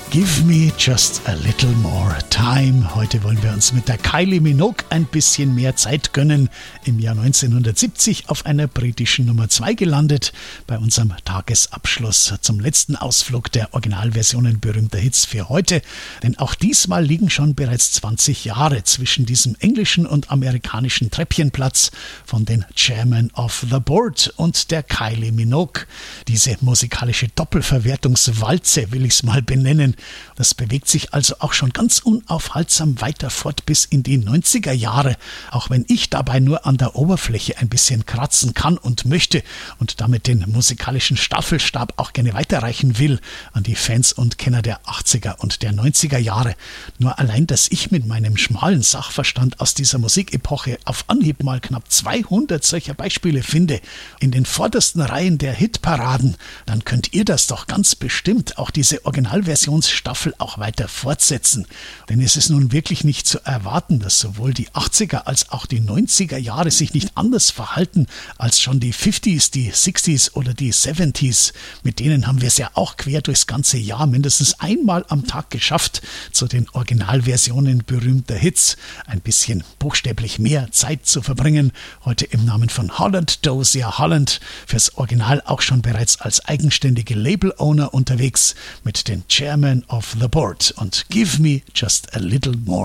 Give me just a little more time. Heute wollen wir uns mit der Kylie Minogue ein bisschen mehr Zeit gönnen. Im Jahr 1970 auf einer britischen Nummer 2 gelandet. Bei unserem Tagesabschluss zum letzten Ausflug der Originalversionen berühmter Hits für heute. Denn auch diesmal liegen schon bereits 20 Jahre zwischen diesem englischen und amerikanischen Treppchenplatz von den Chairmen of the Board und der Kylie Minogue. Diese musikalische Doppelverwertungswalze will ich es mal benennen. Das bewegt sich also auch schon ganz unaufhaltsam weiter fort bis in die 90er Jahre, auch wenn ich dabei nur an der Oberfläche ein bisschen kratzen kann und möchte und damit den musikalischen Staffelstab auch gerne weiterreichen will an die Fans und Kenner der 80er und der 90er Jahre. Nur allein, dass ich mit meinem schmalen Sachverstand aus dieser Musikepoche auf Anhieb mal knapp 200 solcher Beispiele finde, in den vordersten Reihen der Hitparaden, dann könnt ihr das doch ganz bestimmt, auch diese Originalversionsstaffel auch weiter fortsetzen. Denn es ist nun wirklich nicht zu erwarten, dass sowohl die 80er als auch die 90er Jahre sich nicht anders verhalten als schon die 50s, die 60s oder die 70s. Mit denen haben wir es ja auch quer durchs ganze Jahr mindestens einmal am Tag geschafft, zu den Originalversionen berühmter Hits ein bisschen buchstäblich mehr Zeit zu verbringen. Heute im Namen von Holland Dozier Holland, fürs Original auch schon bereits als eigenständige Label-Owner unterwegs mit den Chairmen of the Board und Give Me Just a Little More